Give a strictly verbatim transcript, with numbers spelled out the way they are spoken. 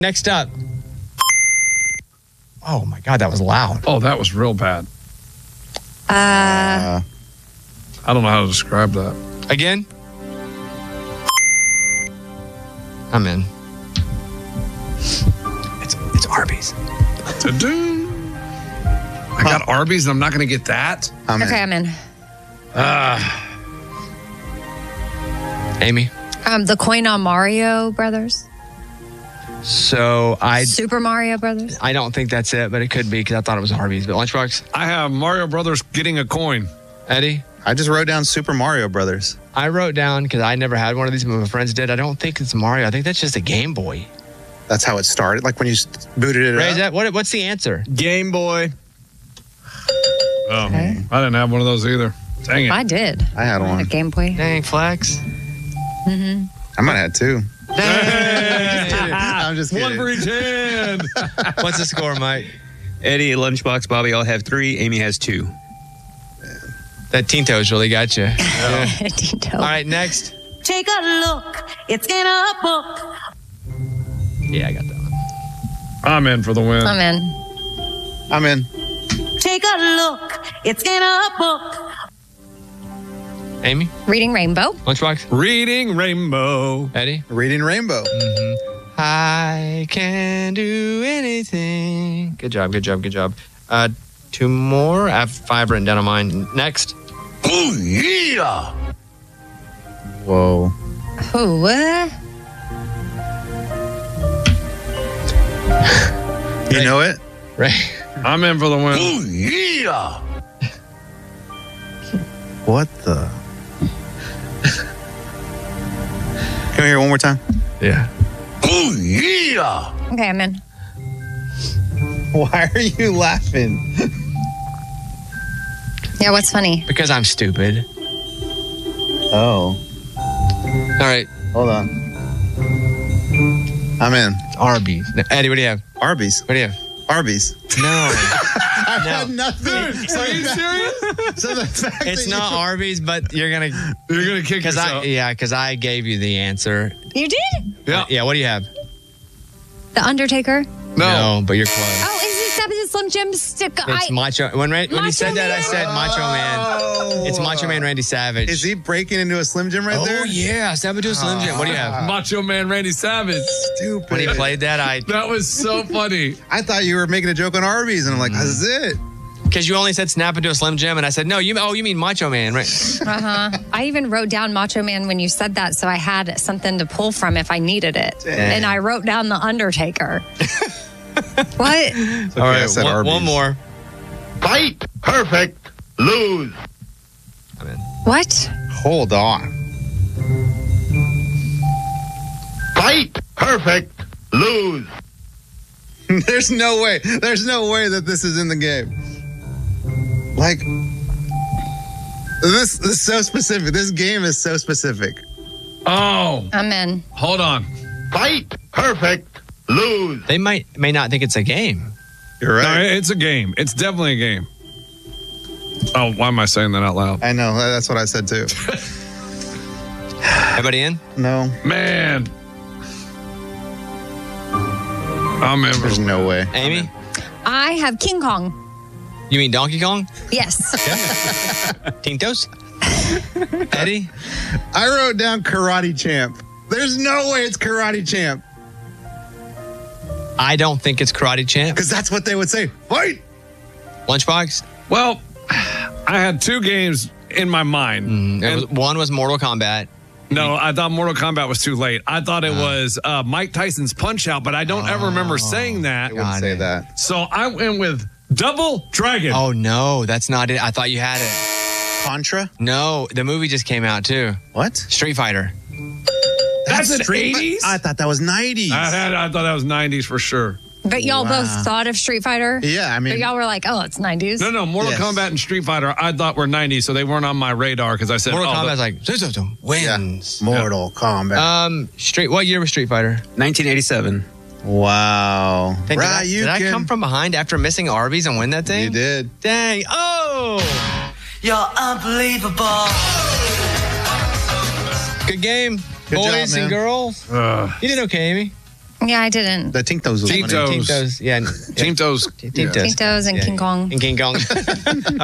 Next up. Oh, my God, that was loud. Oh, that was real bad. Uh, I don't know how to describe that. Again? I'm in. It's it's Arby's. Ta-doo. I got Arby's and I'm not going to get that? I'm okay, in. I'm in. Ah. Amy? Um, the coin on Mario Brothers. So I... Super Mario Brothers. I don't think that's it, but it could be because I thought it was Arby's. But Lunchbox? I have Mario Brothers getting a coin. Eddie? I just wrote down Super Mario Brothers. I wrote down, because I never had one of these, but my friends did. I don't think it's Mario. I think that's just a Game Boy. That's how it started, like when you booted it Ray, up. that, what, what's the answer? Game Boy. Oh, okay. I didn't have one of those either. Dang it. I did. I had one. A Game Boy. Dang, Flex. Mm-hmm. I might have had two. Dang. I'm just kidding. One for each hand. What's the score, Mike? Eddie, Lunchbox, Bobby all have three. Amy has two. That Tinto's really got you. Yeah. Tinto. All right, next. Take a look. It's in a book. Yeah, I got that one. I'm in for the win. I'm in. I'm in. Take a look. It's in a book. Amy? Reading Rainbow. Lunchbox? Reading Rainbow. Eddie? Reading Rainbow. Mm-hmm. I can do anything. Good job, good job, good job. Uh, two more. I have five written down on mine. Next. Oh, yeah. Whoa. Oh, what? You know it? Ray? I'm in for the win. Oh, yeah. What the? Can we hear it one more time? Yeah. Oh, yeah. Okay, I'm in. Why are you laughing? Yeah, what's funny? Because I'm stupid. Oh. All right. Hold on. I'm in. Arby's. No, Eddie, what do you have? Arby's. What do you have? Arby's. No. I No. had nothing. Dude, are you serious? So the fact It's that not you- Arby's, but you're gonna You're going to kick because I yourself. yeah because I gave you the answer. You did? Yeah. Yeah. What do you have? The Undertaker. No. but you're close. Oh, is it Seven Slim Jim stick? It's I, Macho. When Ran- when you Macho said that, I Man? said Macho Man. Oh. It's Macho Man Randy Savage. Is he breaking into a Slim Jim right oh there? yeah, Saboteur Slim Jim. What do you have? Macho Man Randy Savage. Stupid. When he played that, I That was so funny. I thought you were making a joke on Arby's, and I'm like, this is it. because you only said snap into a Slim Jim, and I said no. You oh you mean Macho Man, right? uh-huh. I even wrote down Macho Man when you said that, so I had something to pull from if I needed it. Dang. And I wrote down the Undertaker. What? Okay, All right, I said one, Arby's. one more. Fight. Perfect. Lose. I'm in. What? Hold on. Fight. Perfect. Lose. There's no way. There's no way that this is in the game. Like, this, this is so specific. This game is so specific. Oh, I'm in. hold on. Fight. Perfect. Lose. They might may not think it's a game. You're No, right. it's a game. It's definitely a game. Oh, why am I saying that out loud? I know. That's what I said too. Everybody in? No, Man. I'm in. there's no way. Amy? I have King Kong. You mean Donkey Kong? Yes. Tintos? Eddie? I wrote down Karate Champ. There's no way it's Karate Champ. I don't think it's Karate Champ. Because that's what they would say. Fight! Lunchbox? Well, I had two games in my mind. Mm, it And- was, one was Mortal Kombat. no, I thought Mortal Kombat was too late. I thought it was uh, Mike Tyson's Punch Out, but I don't ever remember saying that. I wouldn't Got say it. that. So I went with Double Dragon. Oh, no, that's not it. I thought you had it. Contra? No, the movie just came out, too. What? Street Fighter. That's an Street- eighties? I thought that was nineties. I, had, I thought that was nineties for sure. But y'all Wow. both thought of Street Fighter? Yeah, I mean- But y'all were like, oh, it's nineties. No, no, Mortal Yes. Kombat and Street Fighter I thought were nineties, so they weren't on my radar because I said, Mortal oh, Kombat's the- like, Zuzuzum wins. Mortal Kombat. Um, Street, what year was Street Fighter? nineteen eighty-seven. wow. Dang, did I, Right, you did I can. come from behind after missing Arby's and win that thing? You did. Dang. Oh! You're unbelievable. Good game, Good boys job, man. and girls. uh, You did okay, Amy. Yeah, I didn't. The Tintos was funny. Tintos. Tintos. Yeah. Tintos. Tintos. Tintos and Yeah. King Kong. And King Kong.